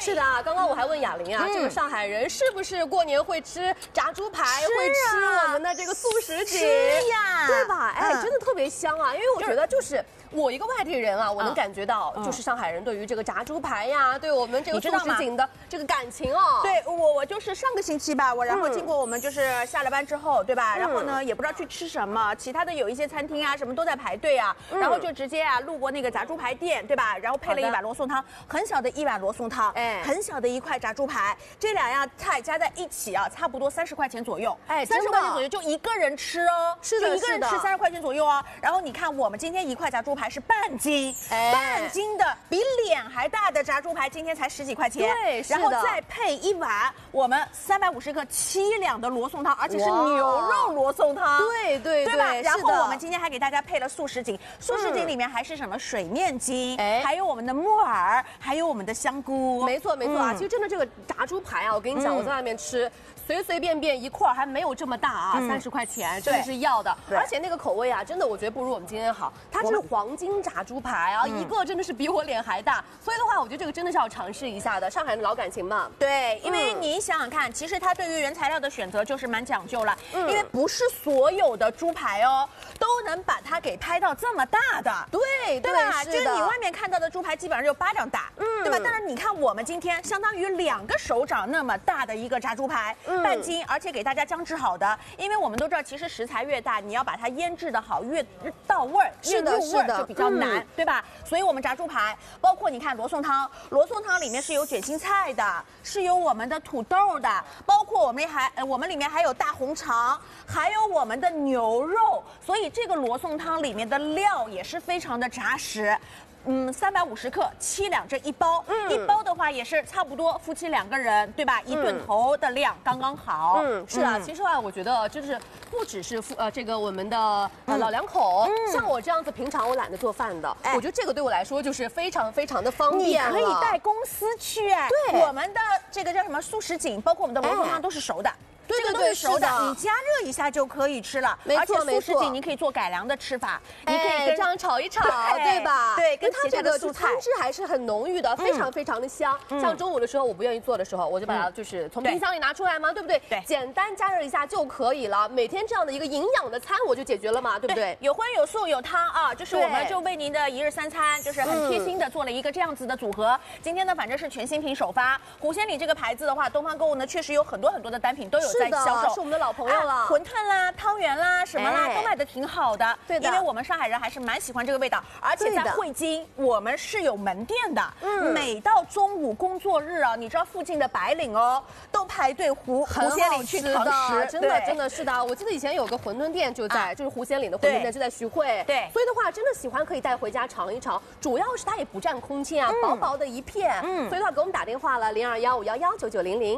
是的，刚刚我还问雅玲啊，这个上海人是不是过年会吃炸猪排，会吃我们的这个素食锦？ 是呀， 对吧？哎，真的特别香啊！因为我觉得就是我一个外地人啊，我能感觉到，就是上海人对于这个炸猪排呀，对我们这个素食锦的这个感情哦。 对，我就是上个星期吧，然后经过我们就是下了班之后，对吧？然后呢也不知道去吃什么，其他的有一些餐厅啊什么都在排队啊，然后就直接啊路过那个炸猪排店，对吧？然后配了一碗罗宋汤，很小的一碗罗宋汤，很小的一块炸猪排，这两样菜加在一起啊，差不多30块钱左右， 哎 ，30块钱左右就一个人吃哦， 是的， 就一个人吃30块钱左右哦。然后你看我们今天一块炸猪排是半斤，半斤的比脸还大的炸猪排，今天才10几块钱， 对， 然后再配一碗我们350克7两的罗宋汤，而且是牛肉罗宋汤， 对吧？然后我们今天还给大家配了素食锦，素食锦里面还是什么水面筋，还有我们的木耳，还有我们的香菇， 没错啊。其实真的这个炸猪排啊，我跟你讲，我在外面吃。随随便便一块还没有这么大啊，30块钱真的是要的，而且那个口味啊，真的我觉得不如我们今天好。它这是黄金炸猪排啊，一个真的是比我脸还大，所以的话，我觉得这个真的是要尝试一下的。上海的老感情嘛， 对，因为你想想看，其实它对于原材料的选择就是蛮讲究了，因为不是所有的猪排哦都能把它给拍到这么大的， 对吧？就是你外面看到的猪排基本上就8两大，对吧？但是你看我们今天相当于2个手掌那么大的一个炸猪排。半斤，而且给大家姜汁好的，因为我们都知道，其实食材越大，你要把它腌制的好，越到味儿，越入味儿就比较难，对吧？所以我们炸猪排，包括你看罗宋汤，罗宋汤里面是有卷心菜的，是有我们的土豆的，包括我们里面还有大红肠，还有我们的牛肉，所以这个罗宋汤里面的料也是非常的扎实。350克7两这一包，一包的话也是差不多夫妻2个人，对吧？一顿头的量刚刚好。 是啊，其实啊，我觉得就是不只是这个我们的老两口，像我这样子平常我懒得做饭的，我觉得这个对我来说就是非常的方便。 你可以带公司去， 对， 我们的这个叫什么素食锦，包括我们的罗宋汤都是熟的。这个都是熟的，你加热一下就可以吃了。 没错， 而且素食锦你可以做改良的吃法，你可以这样炒一炒，对吧？ 对， 跟它这个汤汁还是很浓郁的，非常的香。像中午的时候我不愿意做的时候，我就把它就是从冰箱里拿出来嘛，对不对？ 对， 简单加热一下就可以了。每天这样的一个营养的餐我就解决了嘛，对不对？ 有荤有素有汤啊，就是我们就为您的1日3餐，就是很贴心的做了一个这样子的组合。今天呢，反正是全新品首发，狐仙里这个牌子的话，东方购物呢确实有很多的单品都有在销售。 是我们的老朋友了， 馄饨啦、汤圆啦、什么啦，都卖的挺好的。 对的， 因为我们上海人还是蛮喜欢这个味道，而且在汇金我们是有门店的。每到中午工作日啊，你知道附近的白领哦，都排队狐仙岭去堂食， 真的是的。我记得以前有个馄饨店就是狐仙岭的馄饨店就在徐汇， 对， 所以的话真的喜欢可以带回家尝一尝，主要是它也不占空间啊，薄薄的一片。所以的话给我们打电话了0215119900。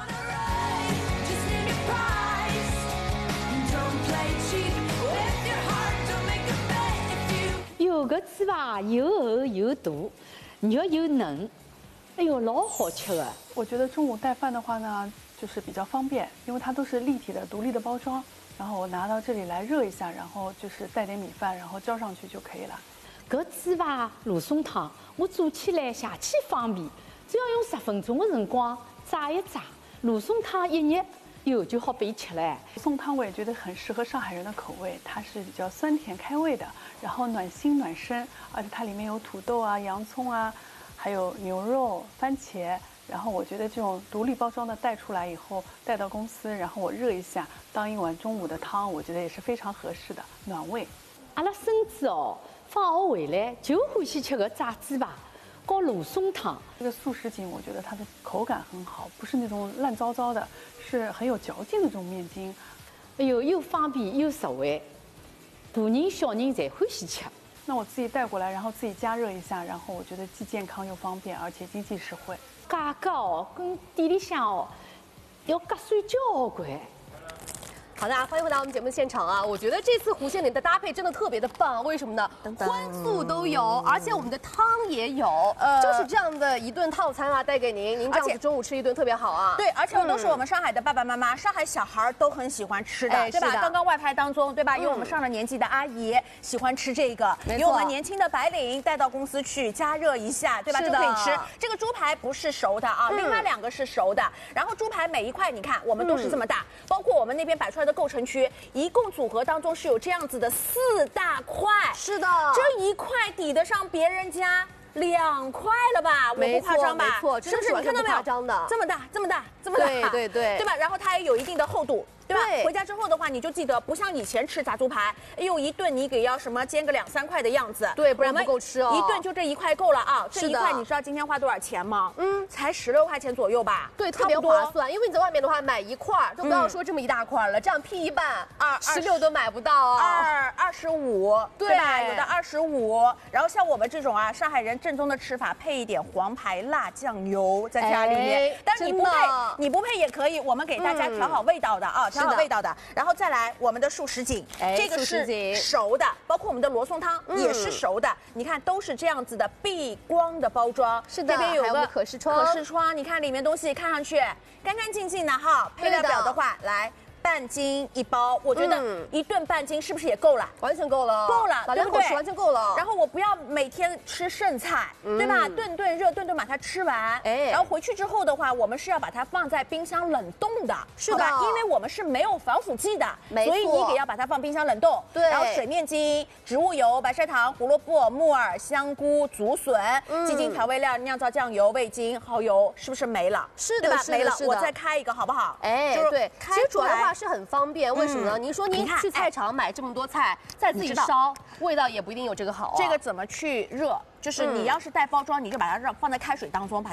有个猪排又厚又大，肉又嫩，哎呦，老好吃的。 我觉得中午带饭的话呢，就是比较方便，因为它都是立体的、独立的包装，然后我拿到这里来热一下，然后就是带点米饭，然后浇上去就可以了。 搿猪排罗宋汤，我做起来邪气方便，只要用10分钟的辰光炸一炸，罗宋汤一热。有就好备吃嘞。 宋汤我也觉得很适合上海人的口味，它是比较酸甜开胃的，然后暖心暖身，而且它里面有土豆啊、洋葱啊，还有牛肉、番茄。然后我觉得这种独立包装的带出来以后，带到公司，然后我热一下，当一碗中午的汤，我觉得也是非常合适的，暖胃。 阿拉孙子哦，放学回来就欢喜吃个炸猪排。搞罗宋汤， 这个素食锦我觉得它的口感很好，不是那种烂糟糟的，是很有嚼劲的这种面筋。 哎呦，又方便又实惠，大人小人侪欢喜吃。 那我自己带过来，然后自己加热一下，然后我觉得既健康又方便，而且经济实惠。 价格哦，跟店里向哦要合算交关。 好的，欢迎回到我们节目现场啊！我觉得这次弧线里的搭配真的特别的棒，为什么呢？荤素都有，而且我们的汤也有，就是这样的一顿套餐啊，带给您，您这样子中午吃一顿特别好啊。 对，而且都是我们上海的爸爸妈妈、上海小孩都很喜欢吃的，对吧？刚刚外拍当中，对吧？有我们上了年纪的阿姨喜欢吃这个，有我们年轻的白领带到公司去加热一下，对吧？就可以吃。这个猪排不是熟的啊，另外2个是熟的。然后猪排每一块，你看我们都是这么大，包括我们那边摆出来的构成区，一共组合当中是有这样子的4大块。 是的， 这一块抵得上别人家2块了吧？我不夸张吧？ 没错， 是不是？你看到没有？这么大，这么大，这么大，对吧？然后它也有一定的厚度。对吧？回家之后的话，你就记得不像以前吃炸猪排，哎呦，一顿你给要什么煎个2、3块的样子， 对，不然不够吃哦。 一顿就这1块够了啊！这1块你知道今天花多少钱吗？才16块钱左右吧。 对，特别划算。因为你在外面的话买1块都不要说这么一大块了，这样劈一半，16都买不到啊。 25，对吧？有的25。然后像我们这种啊，上海人正宗的吃法，配一点黄牌辣酱油在家里面。但是你不配也可以，我们给大家调好味道的啊。调好味道的，然后再来我们的素什锦，这个是熟的，包括我们的罗宋汤也是熟的。你看都是这样子的避光的包装， 是的， 这边有个可视窗， 你看里面东西看上去干干净净的哈。配料表的话，来。半斤1包，我觉得一顿半斤是不是也够了？ 完全够了， 够了， 打2口吃完全够了。 然后我不要每天吃剩菜，对吧？顿顿热，顿顿把它吃完。然后回去之后的话，我们是要把它放在冰箱冷冻的， 是的， 因为我们是没有防腐剂的， 所以你得要把它放冰箱冷冻。 对。 然后水面筋、植物油、白砂糖、胡萝卜、木耳、香菇、竹笋、鸡精调味料、酿造酱油、味精、蚝油，是不是没了？ 是的， 没了。我再开一个好不好？ 对，其实煮的话是很方便。为什么呢？您说您去菜场买这么多菜，再自己烧，味道也不一定有这个好啊。 这个怎么去热？就是你要是带包装，你就把它放在开水当中，把